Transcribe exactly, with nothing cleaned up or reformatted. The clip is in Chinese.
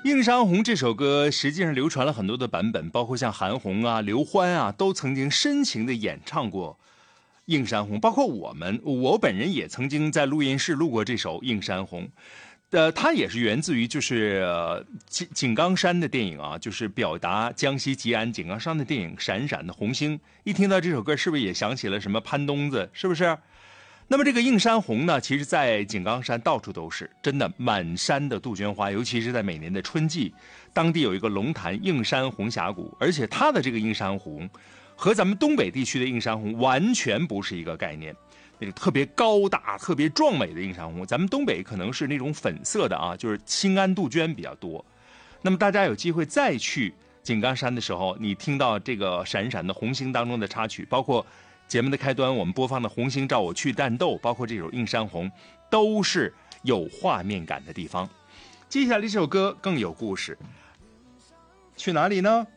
映山红这首歌实际上流传了很多的版本，包括像韩红啊、刘欢啊，都曾经深情的演唱过映山红，包括我们，我本人也曾经在录音室录过这首映山红。呃，它也是源自于就是呃井井冈山的电影啊，就是表达江西吉安井冈山的电影《闪闪的红星》。一听到这首歌，是不是也想起了什么潘东子？是不是？那么这个映山红呢，其实在井冈山到处都是，真的满山的杜鹃花，尤其是在每年的春季，当地有一个龙潭映山红峡谷，而且它的这个映山红和咱们东北地区的映山红完全不是一个概念。那种特别高大、特别壮美的映山红，咱们东北可能是那种粉色的啊，就是青安杜鹃比较多。那么大家有机会再去井冈山的时候，你听到这个闪闪的红星当中的插曲，包括节目的开端我们播放的《红星照我去战斗》，包括这首映山红，都是有画面感的地方。接下来这首歌更有故事，去哪里呢？